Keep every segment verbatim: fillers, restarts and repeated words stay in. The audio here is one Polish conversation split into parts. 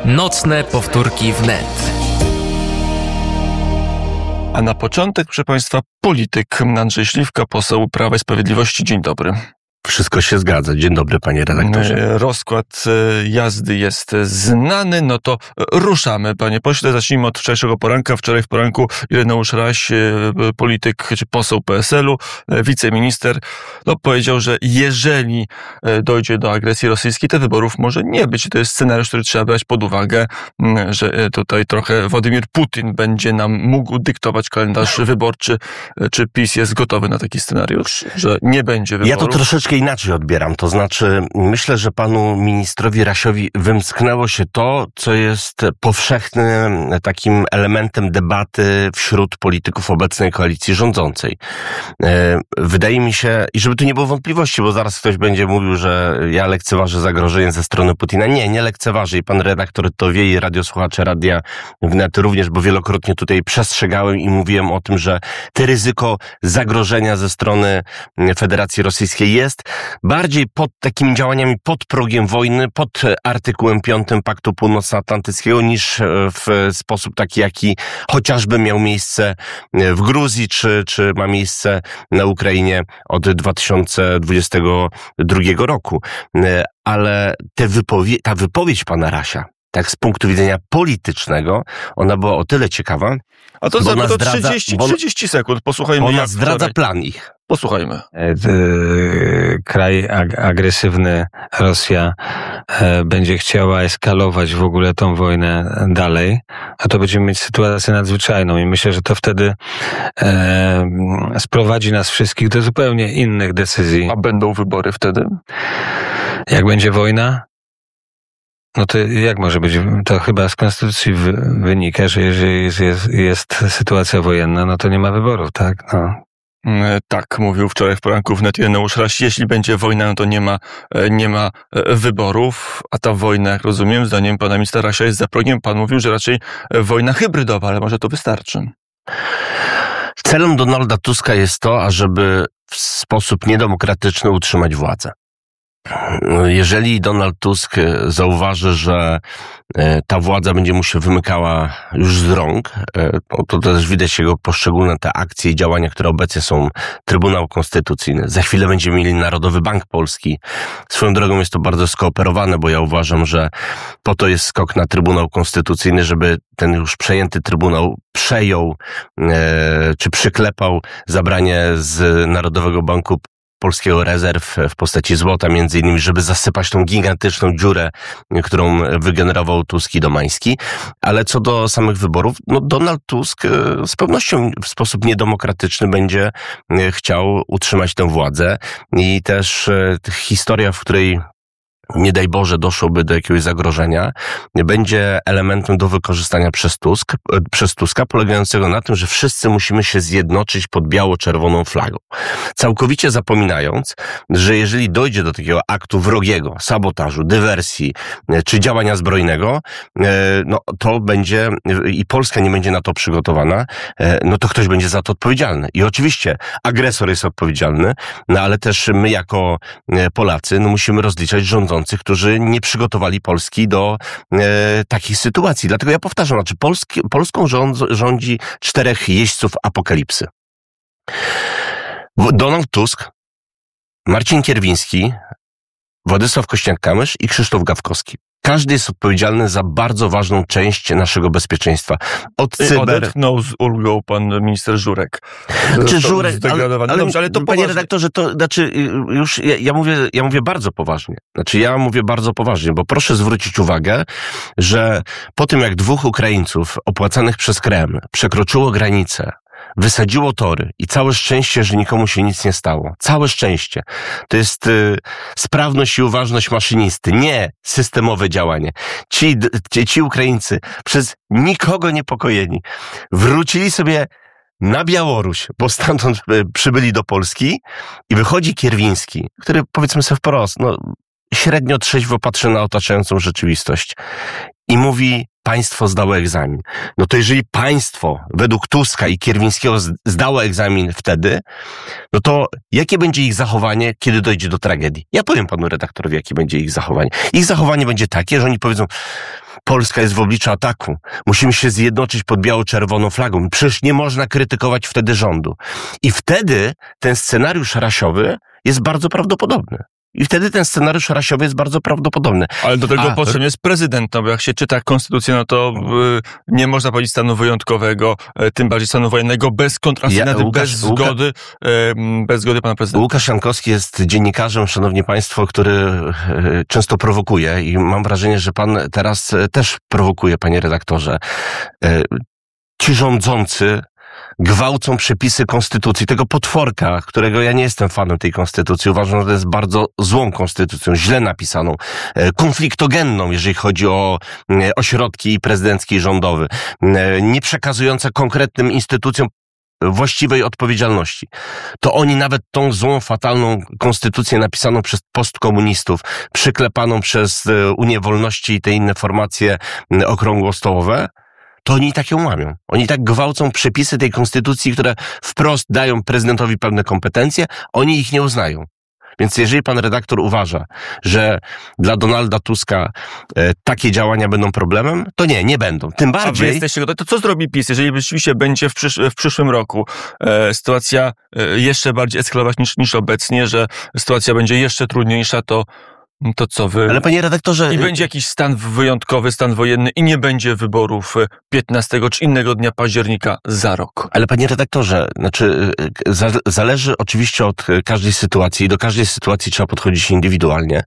Nocne powtórki wnet. A na początek, proszę Państwa, polityk Andrzej Śliwka, poseł Prawa i Sprawiedliwości. Dzień dobry. Wszystko się zgadza. Dzień dobry, panie redaktorze. Rozkład jazdy jest znany, no to ruszamy, panie pośle. Zacznijmy od wczorajszego poranka. Wczoraj w poranku Ireneusz Raś, polityk czy poseł P S L u, wiceminister, no powiedział, że jeżeli dojdzie do agresji rosyjskiej, to wyborów może nie być. To jest scenariusz, który trzeba brać pod uwagę, że tutaj trochę Władimir Putin będzie nam mógł dyktować kalendarz wyborczy. Czy PiS jest gotowy na taki scenariusz, że nie będzie wyborów? Ja to troszeczkę inaczej odbieram. To znaczy, myślę, że panu ministrowi Rasiowi wymsknęło się to, co jest powszechnym takim elementem debaty wśród polityków obecnej koalicji rządzącej. Wydaje mi się, i żeby tu nie było wątpliwości, bo zaraz ktoś będzie mówił, że ja lekceważę zagrożenie ze strony Putina. Nie, nie lekceważę i pan redaktor to wie i radiosłuchacze Radia Wnet również, bo wielokrotnie tutaj przestrzegałem i mówiłem o tym, że to ryzyko zagrożenia ze strony Federacji Rosyjskiej jest bardziej pod takimi działaniami pod progiem wojny, pod artykułem piątym Paktu Północnoatlantyckiego niż w sposób taki, jaki chociażby miał miejsce w Gruzji, czy, czy ma miejsce na Ukrainie od dwa tysiące dwudziestego drugiego roku. Ale te wypowie- ta wypowiedź pana Rasia, tak z punktu widzenia politycznego, ona była o tyle ciekawa, A to, bo za, to zdradza, trzydzieści, bo, trzydzieści sekund. Posłuchajmy. ona jak zdradza wczoraj. plan ich. Posłuchajmy. Kraj ag- agresywny, Rosja, będzie chciała eskalować w ogóle tą wojnę dalej, a to będziemy mieć sytuację nadzwyczajną i myślę, że to wtedy e, sprowadzi nas wszystkich do zupełnie innych decyzji. A będą wybory wtedy? Jak będzie wojna? No to jak może być? To chyba z konstytucji wynika, że jeżeli jest, jest, jest sytuacja wojenna, no to nie ma wyborów, tak? No. Tak, mówił wczoraj w poranku wnet Ireneusz Raś. Jeśli będzie wojna, no to nie ma, nie ma wyborów, a ta wojna, jak rozumiem, zdaniem pana ministra Rasia jest za progiem. Pan mówił, że raczej wojna hybrydowa, ale może to wystarczy. Celem Donalda Tuska jest to, ażeby w sposób niedemokratyczny utrzymać władzę. Jeżeli Donald Tusk zauważy, że ta władza będzie mu się wymykała już z rąk, to też widać jego poszczególne te akcje i działania, które obecnie są Trybunał Konstytucyjny. Za chwilę będziemy mieli Narodowy Bank Polski. Swoją drogą jest to bardzo skooperowane, bo ja uważam, że po to jest skok na Trybunał Konstytucyjny, żeby ten już przejęty Trybunał przejął czy przyklepał zabranie z Narodowego Banku Polskiego rezerw w postaci złota, między innymi, żeby zasypać tą gigantyczną dziurę, którą wygenerował Tusk i Domański. Ale co do samych wyborów, no Donald Tusk z pewnością w sposób niedemokratyczny będzie chciał utrzymać tę władzę i też historia, w której nie daj Boże doszłoby do jakiegoś zagrożenia, będzie elementem do wykorzystania przez Tusk, przez Tuska, polegającego na tym, że wszyscy musimy się zjednoczyć pod biało-czerwoną flagą. Całkowicie zapominając, że jeżeli dojdzie do takiego aktu wrogiego, sabotażu, dywersji czy działania zbrojnego, no to będzie, i Polska nie będzie na to przygotowana, no to ktoś będzie za to odpowiedzialny. I oczywiście agresor jest odpowiedzialny, no ale też my jako Polacy no musimy rozliczać rządzących, którzy nie przygotowali Polski do e, takich sytuacji. Dlatego ja powtarzam, znaczy Polski, Polską rząd, rządzi czterech jeźdźców apokalipsy. Donald Tusk, Marcin Kierwiński, Władysław Kośniak-Kamysz i Krzysztof Gawkowski. Każdy jest odpowiedzialny za bardzo ważną część naszego bezpieczeństwa. Od cyber... Odetchnął z ulgą pan minister Żurek. Czy Żurek, ale, ale, Dobrze, ale to panie poważnie. redaktorze, to znaczy już ja, ja mówię, ja mówię bardzo poważnie. Znaczy ja mówię bardzo poważnie, bo proszę zwrócić uwagę, że po tym jak dwóch Ukraińców opłacanych przez Kreml przekroczyło granicę, wysadziło tory i całe szczęście, że nikomu się nic nie stało. Całe szczęście. To jest y, sprawność i uważność maszynisty, nie systemowe działanie. Ci, ci, ci Ukraińcy przez nikogo niepokojeni wrócili sobie na Białoruś, bo stamtąd y, przybyli do Polski i wychodzi Kierwiński, który, powiedzmy sobie wprost, no, średnio trzeźwo patrzy na otaczającą rzeczywistość i mówi: państwo zdało egzamin. No to jeżeli państwo według Tuska i Kierwińskiego zdało egzamin wtedy, no to jakie będzie ich zachowanie, kiedy dojdzie do tragedii? Ja powiem panu redaktorowi, jakie będzie ich zachowanie. Ich zachowanie będzie takie, że oni powiedzą: Polska jest w obliczu ataku. Musimy się zjednoczyć pod biało-czerwoną flagą. Przecież nie można krytykować wtedy rządu. I wtedy ten scenariusz rasiowy jest bardzo prawdopodobny. I wtedy ten scenariusz rasiowy jest bardzo prawdopodobny. Ale do tego A, potrzebny jest prezydent, no bo jak się czyta konstytucję, no to y, nie można powiedzieć stanu wyjątkowego, y, tym bardziej stanu wojennego, bez kontrasygnady, Ja, Łukasz- bez zgody, y, bez zgody pana prezydenta. Łukasz Jankowski jest dziennikarzem, szanowni państwo, który y, często prowokuje i mam wrażenie, że pan teraz y, też prowokuje, panie redaktorze. Y, ci rządzący gwałcą przepisy konstytucji, tego potworka, którego ja nie jestem fanem tej konstytucji. Uważam, że to jest bardzo złą konstytucją, źle napisaną, konfliktogenną, jeżeli chodzi o ośrodki prezydencki i rządowy, nie przekazująca konkretnym instytucjom właściwej odpowiedzialności. To oni nawet tą złą, fatalną konstytucję napisaną przez postkomunistów, przyklepaną przez Unię Wolności i te inne formacje okrągłostołowe, to oni tak ją łamią. Oni tak gwałcą przepisy tej konstytucji, które wprost dają prezydentowi pewne kompetencje, oni ich nie uznają. Więc jeżeli pan redaktor uważa, że dla Donalda Tuska e, takie działania będą problemem, to nie, nie będą. Tym bardziej... A wy jesteście gotowi? To co zrobi PiS, jeżeli rzeczywiście będzie w, przysz w przyszłym roku e, sytuacja e, jeszcze bardziej eskalować niż, niż obecnie, że sytuacja będzie jeszcze trudniejsza, to To co wy... Ale panie redaktorze... I będzie jakiś stan wyjątkowy, stan wojenny i nie będzie wyborów piętnastego czy innego dnia października za rok. Ale panie redaktorze, znaczy za, zależy oczywiście od każdej sytuacji i do każdej sytuacji trzeba podchodzić indywidualnie,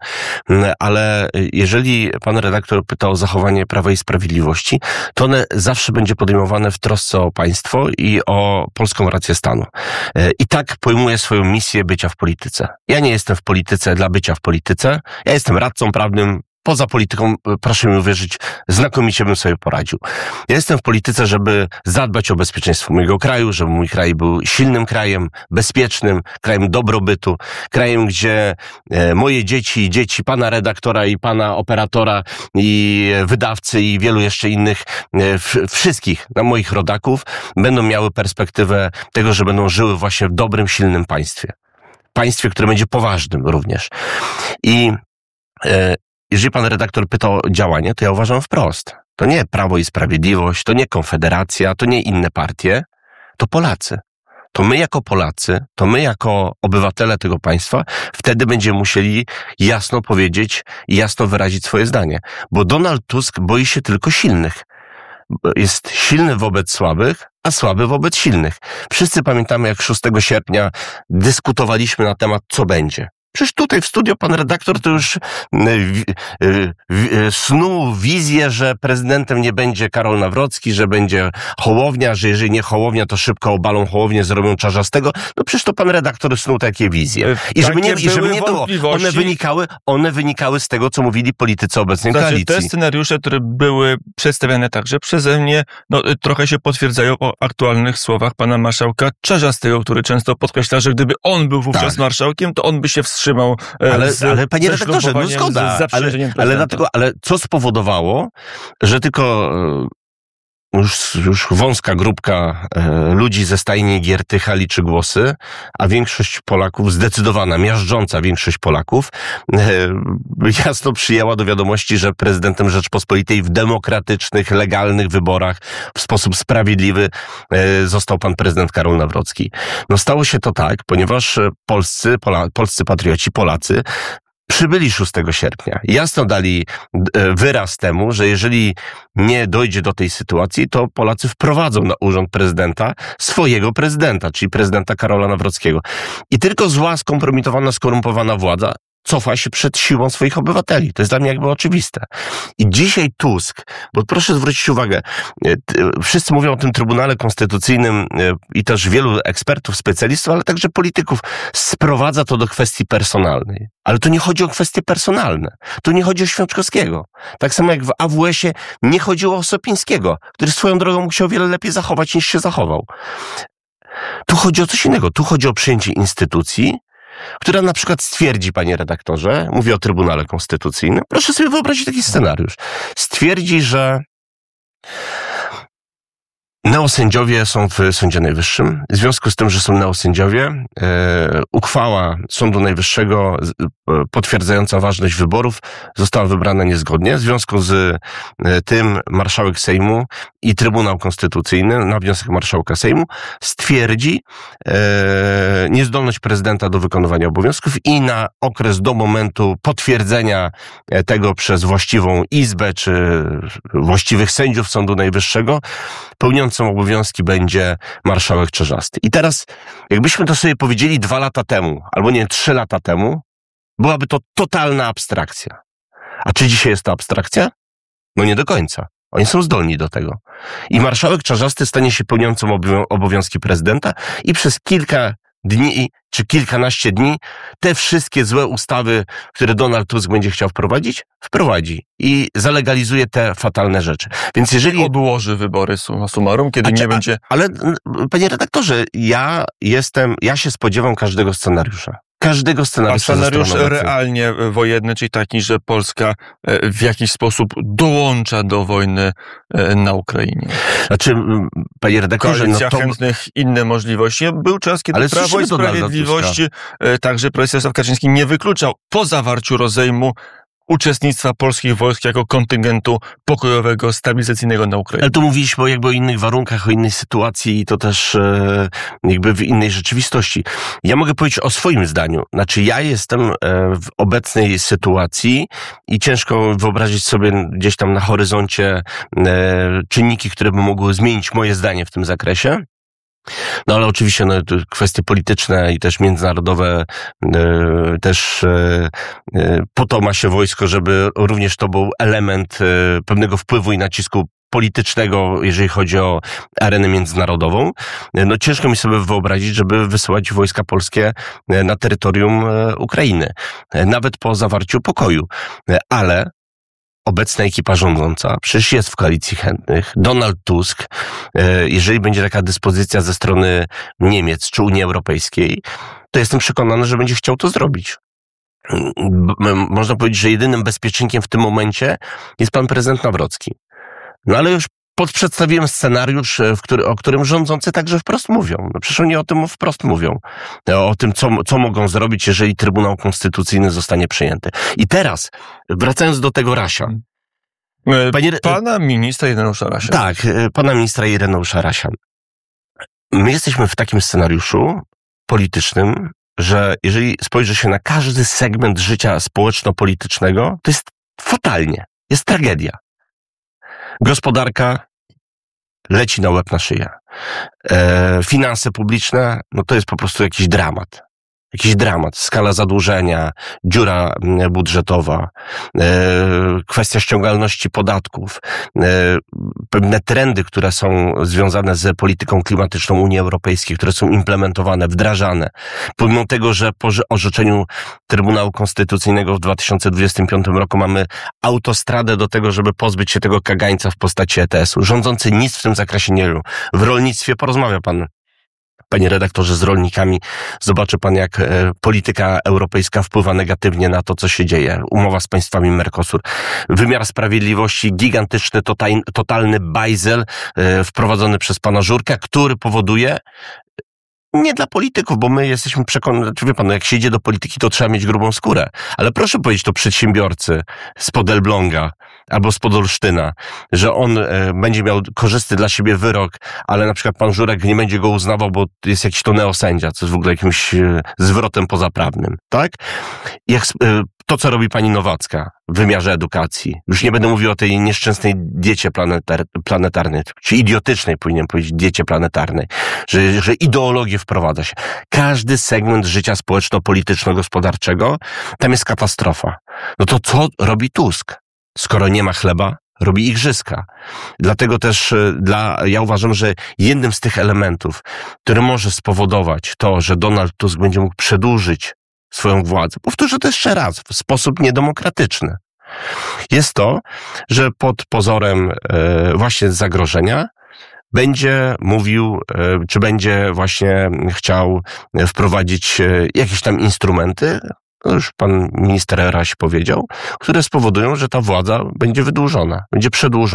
ale jeżeli pan redaktor pyta o zachowanie Prawa i Sprawiedliwości, to one zawsze będzie podejmowane w trosce o państwo i o polską rację stanu. I tak pojmuję swoją misję bycia w polityce. Ja nie jestem w polityce dla bycia w polityce. Ja jestem radcą prawnym, poza polityką, proszę mi uwierzyć, znakomicie bym sobie poradził. Ja jestem w polityce, żeby zadbać o bezpieczeństwo mojego kraju, żeby mój kraj był silnym krajem, bezpiecznym, krajem dobrobytu, krajem, gdzie moje dzieci, dzieci pana redaktora i pana operatora i wydawcy i wielu jeszcze innych, wszystkich na moich rodaków będą miały perspektywę tego, że będą żyły właśnie w dobrym, silnym państwie. Państwie, które będzie poważnym również. I e, jeżeli pan redaktor pyta o działanie, to ja uważam wprost. To nie Prawo i Sprawiedliwość, to nie Konfederacja, to nie inne partie, to Polacy. To my jako Polacy, to my jako obywatele tego państwa wtedy będziemy musieli jasno powiedzieć i jasno wyrazić swoje zdanie. Bo Donald Tusk boi się tylko silnych. Jest silny wobec słabych, a słaby wobec silnych. Wszyscy pamiętamy, jak szóstego sierpnia dyskutowaliśmy na temat, co będzie. Przecież tutaj w studio pan redaktor to już w, w, w, snuł wizję, że prezydentem nie będzie Karol Nawrocki, że będzie Hołownia, że jeżeli nie Hołownia, to szybko obalą Hołownię, zrobią Czarzastego. No przecież to pan redaktor snuł takie wizje. I żeby nie, i żeby nie było, one wynikały, one wynikały z tego, co mówili politycy obecnej znaczy, koalicji. Te scenariusze, które były przedstawiane także przeze mnie, no trochę się potwierdzają o aktualnych słowach pana marszałka Czarzastego, który często podkreśla, że gdyby on był wówczas tak. marszałkiem, to on by się wstrzymał. Ale, z, ale panie redaktorze, no zgoda, ale, ale, dlatego, ale co spowodowało, że tylko już, już wąska grupka e, ludzi ze stajni Giertycha liczy głosy, a większość Polaków, zdecydowana, miażdżąca większość Polaków e, jasno przyjęła do wiadomości, że prezydentem Rzeczpospolitej w demokratycznych, legalnych wyborach w sposób sprawiedliwy e, został pan prezydent Karol Nawrocki. No stało się to tak, ponieważ polscy, Pola, polscy patrioci, Polacy przybyli szóstego sierpnia. Jasno dali wyraz temu, że jeżeli nie dojdzie do tej sytuacji, to Polacy wprowadzą na urząd prezydenta swojego prezydenta, czyli prezydenta Karola Nawrockiego. I tylko zła, skompromitowana, skorumpowana władza cofa się przed siłą swoich obywateli. To jest dla mnie jakby oczywiste. I dzisiaj Tusk, bo proszę zwrócić uwagę, wszyscy mówią o tym Trybunale Konstytucyjnym i też wielu ekspertów, specjalistów, ale także polityków, sprowadza to do kwestii personalnej. Ale tu nie chodzi o kwestie personalne. Tu nie chodzi o Święczkowskiego. Tak samo jak w A W S-ie nie chodziło o Sopińskiego, który swoją drogą mógł się o wiele lepiej zachować niż się zachował. Tu chodzi o coś innego. Tu chodzi o przyjęcie instytucji, która na przykład stwierdzi, panie redaktorze, mówię o Trybunale Konstytucyjnym, proszę sobie wyobrazić taki scenariusz, stwierdzi, że Neosędziowie są w Sądzie Najwyższym. W związku z tym, że są neosędziowie, e, uchwała Sądu Najwyższego e, potwierdzająca ważność wyborów została wybrana niezgodnie. W związku z e, tym marszałek Sejmu i Trybunał Konstytucyjny na wniosek marszałka Sejmu stwierdzi e, niezdolność prezydenta do wykonywania obowiązków i na okres do momentu potwierdzenia tego przez właściwą izbę czy właściwych sędziów Sądu Najwyższego pełniącą obowiązki będzie marszałek Czarzasty. I teraz, jakbyśmy to sobie powiedzieli dwa lata temu, albo nie, trzy lata temu, byłaby to totalna abstrakcja. A czy dzisiaj jest to abstrakcja? No nie do końca. Oni są zdolni do tego. I marszałek Czarzasty stanie się pełniącą obowiązki prezydenta i przez kilka dni czy kilkanaście dni te wszystkie złe ustawy, które Donald Tusk będzie chciał wprowadzić, wprowadzi i zalegalizuje te fatalne rzeczy. Więc jeżeli... Odłoży wybory summa summarum, kiedy a, nie a, będzie... Ale, panie redaktorze, ja jestem, ja się spodziewam każdego scenariusza. Każdego scenariusza. A scenariusz realnie wojenny, czyli taki, że Polska w jakiś sposób dołącza do wojny na Ukrainie. Znaczy, panie redaktorze... Koalicja no to... chętnych, inne możliwości. Był czas, kiedy Ale Prawo i Sprawiedliwość, także prezes Jarosław Kaczyński nie wykluczał po zawarciu rozejmu uczestnictwa polskich wojsk jako kontyngentu pokojowego, stabilizacyjnego na Ukrainie. Ale tu mówiliśmy jakby o innych warunkach, o innej sytuacji i to też e, jakby w innej rzeczywistości. Ja mogę powiedzieć o swoim zdaniu. Znaczy ja jestem e, w obecnej sytuacji i ciężko wyobrazić sobie gdzieś tam na horyzoncie e, czynniki, które by mogły zmienić moje zdanie w tym zakresie. No ale oczywiście no, kwestie polityczne i też międzynarodowe, e, też e, e, po to ma się wojsko, żeby również to był element e, pewnego wpływu i nacisku politycznego, jeżeli chodzi o arenę międzynarodową. No ciężko mi sobie wyobrazić, żeby wysyłać wojska polskie na terytorium Ukrainy, nawet po zawarciu pokoju. Ale obecna ekipa rządząca przecież jest w koalicji chętnych. Donald Tusk, jeżeli będzie taka dyspozycja ze strony Niemiec czy Unii Europejskiej, to jestem przekonany, że będzie chciał to zrobić. Można powiedzieć, że jedynym bezpiecznikiem w tym momencie jest pan prezydent Nawrocki. No ale już przedstawiłem scenariusz, w który, o którym rządzący także wprost mówią. No przecież oni o tym wprost mówią. O tym, co, co mogą zrobić, jeżeli Trybunał Konstytucyjny zostanie przejęty. I teraz, wracając do tego Rasia. Panie, pana ministra Ireneusza Rasia. Tak, pana ministra Ireneusza Rasia. My jesteśmy w takim scenariuszu politycznym, że jeżeli spojrzy się na każdy segment życia społeczno-politycznego, to jest fatalnie. Jest tragedia. Gospodarka leci na łeb na szyję. E, finanse publiczne, no to jest po prostu jakiś dramat. Jakiś dramat. Skala zadłużenia, dziura budżetowa, e, kwestia ściągalności podatków, e, pewne trendy, które są związane z polityką klimatyczną Unii Europejskiej, które są implementowane, wdrażane. Pomimo tego, że po orzeczeniu Trybunału Konstytucyjnego w dwa tysiące dwudziestym piątym roku mamy autostradę do tego, żeby pozbyć się tego kagańca w postaci E T S-u. Rządzący nic w tym zakresie nie robią. W rolnictwie porozmawia pan, panie redaktorze, z rolnikami. Zobaczy pan, jak e, polityka europejska wpływa negatywnie na to, co się dzieje. Umowa z państwami Mercosur. Wymiar sprawiedliwości, gigantyczny, total, totalny bajzel e, wprowadzony przez pana Żurka, który powoduje, nie dla polityków, bo my jesteśmy przekonani, czy wie pan, no jak się idzie do polityki, to trzeba mieć grubą skórę. Ale proszę powiedzieć to przedsiębiorcy spod Elbląga albo spod Olsztyna, że on e, będzie miał korzystny dla siebie wyrok, ale na przykład pan Żurek nie będzie go uznawał, bo jest jakiś to neosędzia, co jest w ogóle jakimś e, zwrotem pozaprawnym, tak? Jak e, to, co robi pani Nowacka w wymiarze edukacji. Już nie będę mówił o tej nieszczęsnej diecie planetar- planetarnej, czy idiotycznej, powinien powiedzieć, diecie planetarnej, że, że ideologię wprowadza się. Każdy segment życia społeczno-polityczno-gospodarczego, tam jest katastrofa. No to co robi Tusk? Skoro nie ma chleba, robi igrzyska. Dlatego też dla, ja uważam, że jednym z tych elementów, który może spowodować to, że Donald Tusk będzie mógł przedłużyć swoją władzę, powtórzę to jeszcze raz, w sposób niedemokratyczny, jest to, że pod pozorem e, właśnie zagrożenia będzie mówił, e, czy będzie właśnie chciał wprowadzić e, jakieś tam instrumenty, no już pan minister Raś powiedział, które spowodują, że ta władza będzie wydłużona, będzie przedłużona.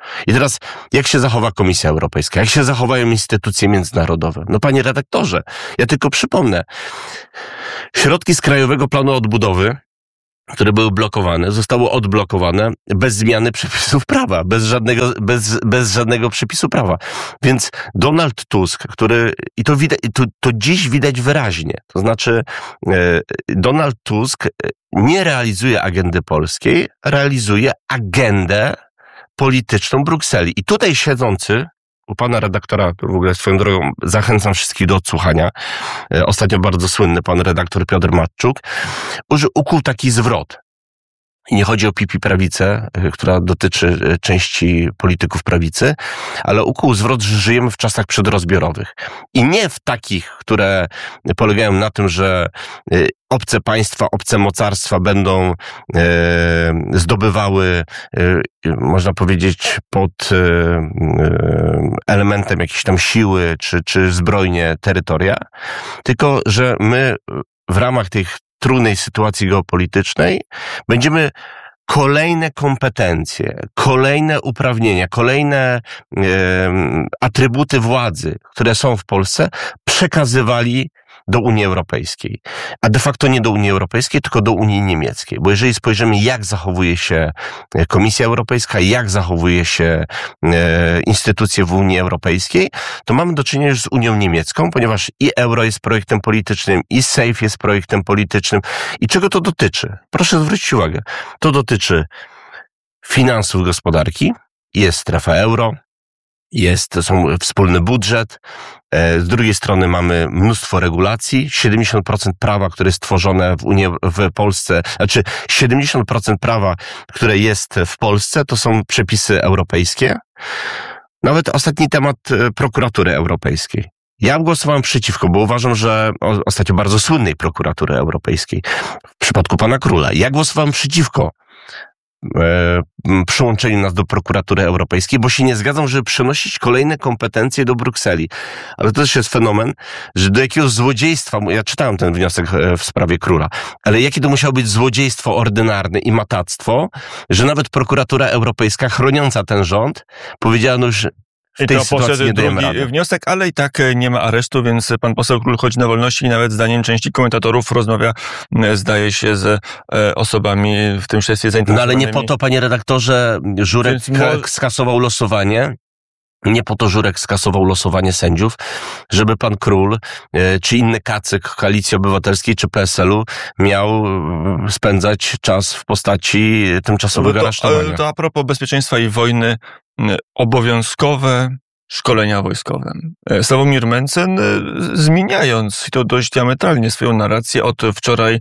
I teraz, jak się zachowa Komisja Europejska? Jak się zachowają instytucje międzynarodowe? No panie redaktorze, ja tylko przypomnę. Środki z Krajowego Planu Odbudowy, które były blokowane, zostały odblokowane bez zmiany przepisów prawa, bez żadnego, bez, bez żadnego przepisu prawa. Więc Donald Tusk, który, i to widać, to, to dziś widać wyraźnie, to znaczy e, Donald Tusk nie realizuje agendy polskiej, realizuje agendę polityczną Brukseli. I tutaj siedzący u pana redaktora, w ogóle swoją drogą zachęcam wszystkich do odsłuchania, ostatnio bardzo słynny pan redaktor Piotr Matczuk, ukuł taki zwrot. I nie chodzi o pipi prawicę, która dotyczy części polityków prawicy, ale ukuł zwrot, że żyjemy w czasach przedrozbiorowych. I nie w takich, które polegają na tym, że obce państwa, obce mocarstwa będą e, zdobywały, e, można powiedzieć, pod e, elementem jakiejś tam siły czy, czy zbrojnie terytoria, tylko że my w ramach tych trudnej sytuacji geopolitycznej będziemy kolejne kompetencje, kolejne uprawnienia, kolejne e, atrybuty władzy, które są w Polsce, przekazywali do Unii Europejskiej. A de facto nie do Unii Europejskiej, tylko do Unii Niemieckiej. Bo jeżeli spojrzymy, jak zachowuje się Komisja Europejska, jak zachowuje się e, instytucje w Unii Europejskiej, to mamy do czynienia już z Unią Niemiecką, ponieważ i euro jest projektem politycznym, i SAFE jest projektem politycznym. I czego to dotyczy? Proszę zwrócić uwagę. To dotyczy finansów gospodarki, jest strefa euro, jest, są wspólny budżet, z drugiej strony mamy mnóstwo regulacji, siedemdziesiąt procent prawa, które jest tworzone w Unii, w Polsce, znaczy siedemdziesiąt procent prawa, które jest w Polsce, to są przepisy europejskie. Nawet ostatni temat prokuratury europejskiej. Ja głosowałem przeciwko, bo uważam, że ostatnio bardzo słynnej prokuratury europejskiej, w przypadku pana Króla, ja głosowałem przeciwko przyłączeniu nas do prokuratury europejskiej, bo się nie zgadzam, żeby przenosić kolejne kompetencje do Brukseli. Ale to też jest fenomen, że do jakiegoś złodziejstwa, ja czytałem ten wniosek w sprawie Króla, ale jakie to musiało być złodziejstwo ordynarne i matactwo, że nawet prokuratura europejska chroniąca ten rząd powiedziała, no już w tej I to sytuacji nie dajemy drugi rady. wniosek, ale i tak nie ma aresztu, więc pan poseł Król chodzi na wolności i nawet zdaniem części komentatorów rozmawia, zdaje się, z osobami w tym śledztwie No zainteresowanymi. ale nie po to, panie redaktorze, Żurek Więc mo- skasował losowanie. Nie po to Żurek skasował losowanie sędziów, żeby pan Król, czy inny kacyk Koalicji Obywatelskiej, czy P S L-u miał spędzać czas w postaci tymczasowego to, aresztowania. to a propos bezpieczeństwa i wojny, obowiązkowe szkolenia wojskowe. Sławomir Mencen, zmieniając, i to dość diametralnie, swoją narrację od wczoraj,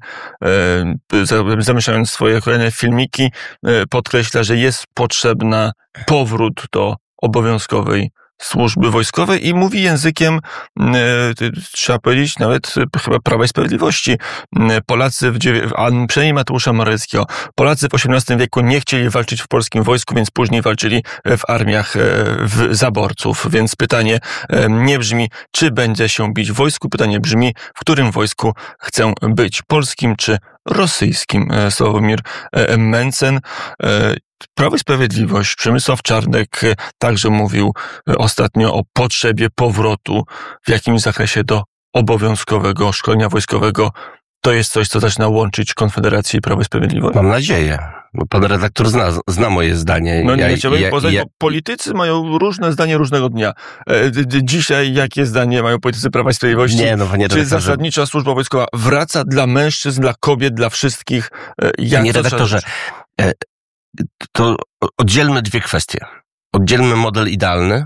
zamyślając swoje kolejne filmiki, podkreśla, że jest potrzebna powrót do obowiązkowej służby wojskowej i mówi językiem, e, trzeba powiedzieć, nawet chyba Prawa i Sprawiedliwości. Polacy, w, a przynajmniej Mateusza Morawieckiego, Polacy w osiemnastym wieku nie chcieli walczyć w polskim wojsku, więc później walczyli w armiach e, w zaborców. Więc pytanie e, nie brzmi, czy będzie się bić w wojsku, pytanie brzmi, w którym wojsku chcę być, polskim czy rosyjskim. E, Sławomir e, Mencen. E, Prawo i Sprawiedliwość, Przemysław Czarnek także mówił ostatnio o potrzebie powrotu w jakimś zakresie do obowiązkowego szkolenia wojskowego. To jest coś, co zaczyna łączyć Konfederację i Prawo i Sprawiedliwość? Mam nadzieję, bo pan redaktor zna, zna moje zdanie. No nie ja, chciałbym ja, poznać, ja, bo politycy mają różne zdanie różnego dnia. Dzisiaj jakie zdanie mają politycy Prawa i Sprawiedliwości? Nie, no panie Czy redaktorze. zasadnicza służba wojskowa wraca dla mężczyzn, dla kobiet, dla wszystkich? Jak Panie to redaktorze, trzeba... to oddzielmy dwie kwestie. Oddzielmy model idealny,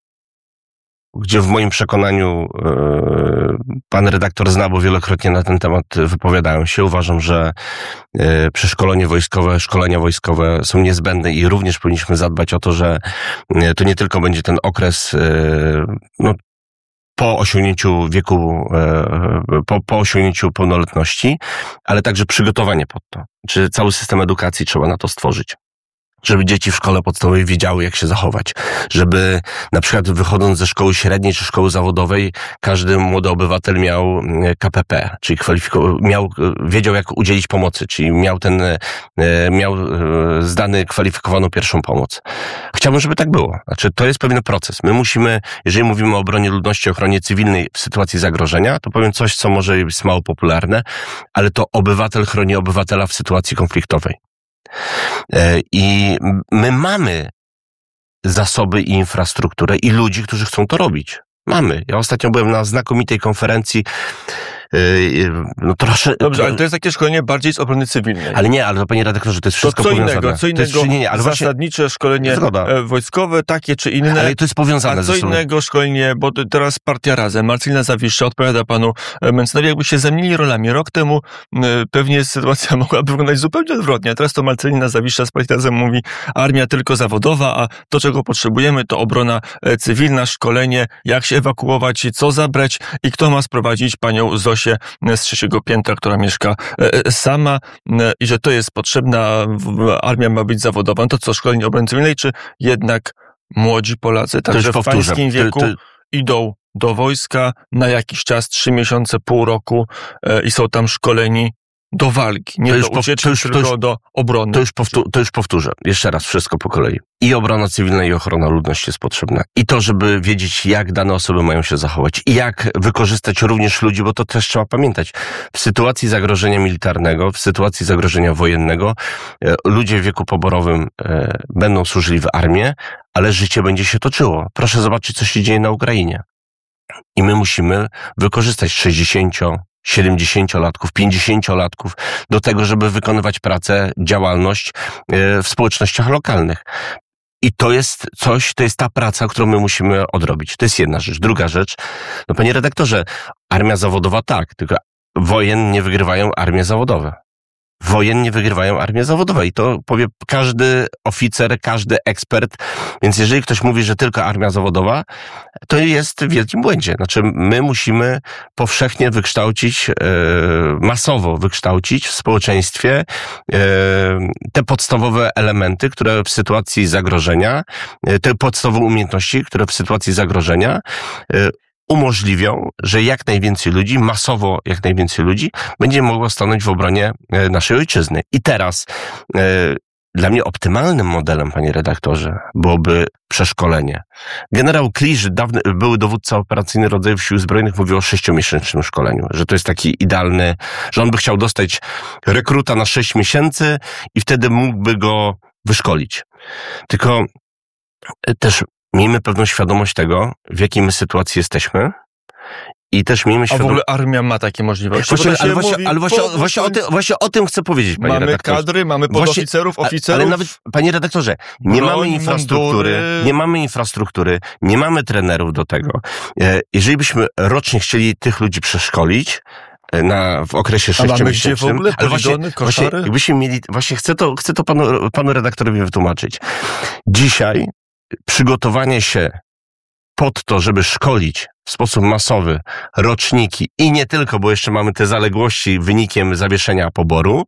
gdzie w moim przekonaniu e, pan redaktor zna, bo wielokrotnie na ten temat wypowiadałem się. Uważam, że e, przeszkolenie wojskowe, szkolenia wojskowe są niezbędne i również powinniśmy zadbać o to, że e, to nie tylko będzie ten okres e, no, po osiągnięciu wieku, e, po, po osiągnięciu pełnoletności, ale także przygotowanie pod to. Czy cały system edukacji trzeba na to stworzyć. żeby dzieci w szkole podstawowej wiedziały, jak się zachować. Żeby na przykład wychodząc ze szkoły średniej czy szkoły zawodowej, każdy młody obywatel miał K P P, czyli kwalifiko- miał, wiedział, jak udzielić pomocy, czyli miał ten, miał zdany kwalifikowaną pierwszą pomoc. Chciałbym, żeby tak było. Znaczy, to jest pewien proces. My musimy, jeżeli mówimy o obronie ludności, ochronie cywilnej w sytuacji zagrożenia, to powiem coś, co może jest mało popularne, ale to obywatel chroni obywatela w sytuacji konfliktowej. I my mamy zasoby i infrastrukturę i ludzi, którzy chcą to robić. Mamy. Ja ostatnio byłem na znakomitej konferencji. No trosze... Dobrze, ale to jest takie szkolenie bardziej z obrony cywilnej. Ale nie, ale to panie redaktorze, to jest wszystko to co powiązane. innego, co innego, to jest, nie, nie, ale zasadnicze właśnie... szkolenie Zgoda. wojskowe, takie czy inne. Ale to jest powiązane a co ze sobą. innego szkolenie, bo teraz partia Razem, Marcelina Zawisza odpowiada panu Mencenowi, jakby się zamienili rolami. Rok temu pewnie sytuacja mogłaby wyglądać zupełnie odwrotnie. A teraz to Marcelina Zawisza z partii Razem mówi, armia tylko zawodowa, a to, czego potrzebujemy, to obrona cywilna, szkolenie, jak się ewakuować, co zabrać i kto ma sprowadzić panią Zosię z trzeciego piętra, która mieszka sama i że to jest potrzebna, armia ma być zawodowa. No to co, szkolenie obrony cywilnej, czy jednak młodzi Polacy, także w pańskim wieku, to, to... idą do wojska na jakiś czas, trzy miesiące, pół roku i są tam szkoleni do walki, nie do ucieczki, to już, tylko to już, do obrony. To już, powtór, to już powtórzę. Jeszcze raz, wszystko po kolei. I obrona cywilna, i ochrona ludności jest potrzebna. I to, żeby wiedzieć, jak dane osoby mają się zachować. I jak wykorzystać również ludzi, bo to też trzeba pamiętać. W sytuacji zagrożenia militarnego, w sytuacji zagrożenia wojennego, e, ludzie w wieku poborowym e, będą służyli w armii, ale życie będzie się toczyło. Proszę zobaczyć, co się dzieje na Ukrainie. I my musimy wykorzystać sześćdziesięcio siedemdziesięciolatków, pięćdziesięciolatków do tego, żeby wykonywać pracę, działalność w społecznościach lokalnych. I to jest coś, to jest ta praca, którą my musimy odrobić. To jest jedna rzecz. Druga rzecz, no panie redaktorze, armia zawodowa tak, tylko wojen nie wygrywają armie zawodowe. Wojen nie wygrywają armie zawodowe i to powie każdy oficer, każdy ekspert. Więc jeżeli ktoś mówi, że tylko armia zawodowa, to jest w wielkim błędzie. Znaczy my musimy powszechnie wykształcić, e, masowo wykształcić w społeczeństwie e, te podstawowe elementy, które w sytuacji zagrożenia, e, te podstawowe umiejętności, które w sytuacji zagrożenia e, umożliwią, że jak najwięcej ludzi, masowo jak najwięcej ludzi będzie mogło stanąć w obronie naszej ojczyzny. I teraz e, dla mnie optymalnym modelem, panie redaktorze, byłoby przeszkolenie. Generał Klisz, dawny, były dowódca operacyjny rodzajów Sił Zbrojnych, mówił o sześciomiesięcznym szkoleniu, że to jest taki idealny, że on by chciał dostać rekruta na sześć miesięcy i wtedy mógłby go wyszkolić. Tylko też miejmy pewną świadomość tego, w jakiej my sytuacji jesteśmy i też miejmy świadomość... A w ogóle armia ma takie możliwości? Proszę, ale właśnie, mówi, ale właśnie, po, właśnie, o tym, właśnie o tym chcę powiedzieć, panie mamy redaktorze. Mamy kadry, mamy podoficerów, właśnie, oficerów... Ale nawet, panie redaktorze, nie broń, mamy infrastruktury, mundury. nie mamy infrastruktury, nie mamy trenerów do tego. Jeżeli byśmy rocznie chcieli tych ludzi przeszkolić, na, w okresie sześciomiesięcznym. Ale właśnie, właśnie, jakbyśmy mieli, właśnie chcę to, chcę to panu, panu redaktorowi wytłumaczyć. Dzisiaj przygotowanie się pod to, żeby szkolić w sposób masowy roczniki i nie tylko, bo jeszcze mamy te zaległości wynikiem zawieszenia poboru,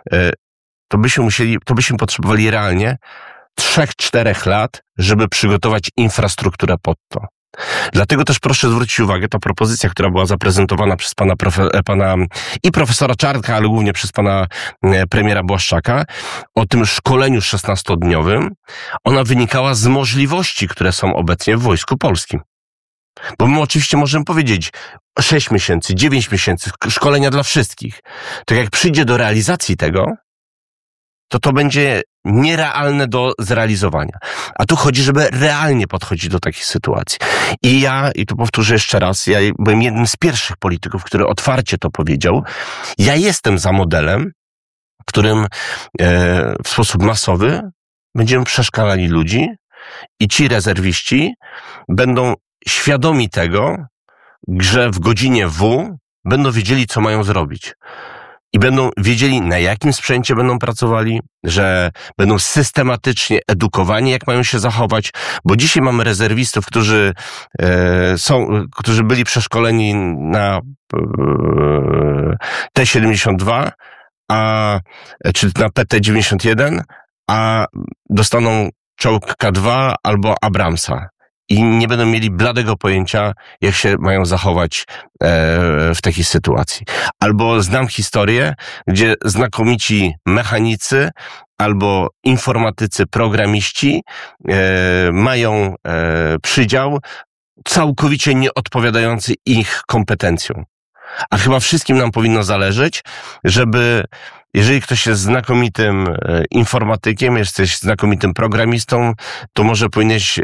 to byśmy musieli, to byśmy potrzebowali realnie trzech, czterech lat, żeby przygotować infrastrukturę pod to. Dlatego też proszę zwrócić uwagę, ta propozycja, która była zaprezentowana przez pana, profe, pana i profesora Czarnka, ale głównie przez pana premiera Błaszczaka, o tym szkoleniu szesnastodniowym, ona wynikała z możliwości, które są obecnie w Wojsku Polskim. Bo my oczywiście możemy powiedzieć sześć miesięcy, dziewięć miesięcy, szkolenia dla wszystkich. To jak przyjdzie do realizacji tego, to to będzie nierealne do zrealizowania. A tu chodzi, żeby realnie podchodzić do takich sytuacji. I ja, i tu powtórzę jeszcze raz, ja byłem jednym z pierwszych polityków, który otwarcie to powiedział. Ja jestem za modelem, w którym e, w sposób masowy będziemy przeszkalali ludzi i ci rezerwiści będą świadomi tego, że w godzinie W będą wiedzieli, co mają zrobić. I będą wiedzieli, na jakim sprzęcie będą pracowali, że będą systematycznie edukowani, jak mają się zachować, bo dzisiaj mamy rezerwistów, którzy e, są, którzy byli przeszkoleni na e, T siedemdziesiąt dwa, a, czy na P T dziewięćdziesiąt jeden, a dostaną czołg K dwa albo Abramsa. I nie będą mieli bladego pojęcia, jak się mają zachować e, w takiej sytuacji. Albo znam historię, gdzie znakomici mechanicy albo informatycy, programiści e, mają e, przydział całkowicie nieodpowiadający ich kompetencjom. A chyba wszystkim nam powinno zależeć, żeby, jeżeli ktoś jest znakomitym informatykiem, jesteś znakomitym programistą, to może powinieneś